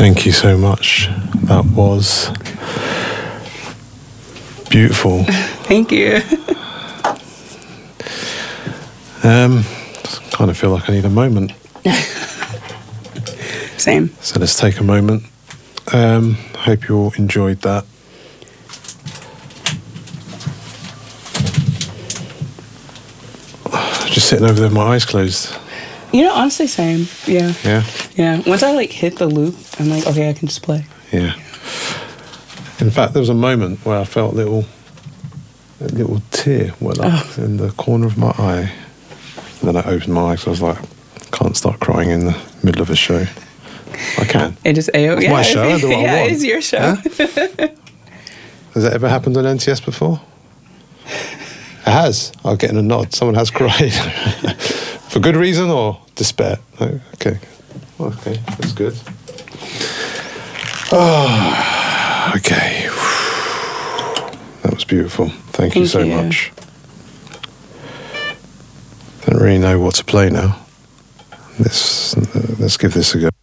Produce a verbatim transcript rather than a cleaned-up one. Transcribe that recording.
Thank you so much. That was beautiful. Thank you. Um, kind of feel like I need a moment. Same. So let's take a moment. Um, hope you all enjoyed that. Just sitting over there with my eyes closed. You know, honestly, same. Yeah. Yeah? Yeah. Once I like hit the loop, I'm like, okay, I can just play. Yeah. In fact, there was a moment where I felt a little, a little tear well up Oh. in the corner of my eye. And then I opened my eyes. I was like, can't start crying in the middle of a show. I can. It is A O. It's Yeah, my show. I do what I yeah, want. it is your show. Huh? Has that ever happened on N T S before? It has. I'm getting a nod. Someone has cried. For good reason or despair? No? Okay. Okay, that's good. Oh, okay. That was beautiful. Thank, you Thank so you. much. Don't really know what to play now. Let's, uh, let's give this a go.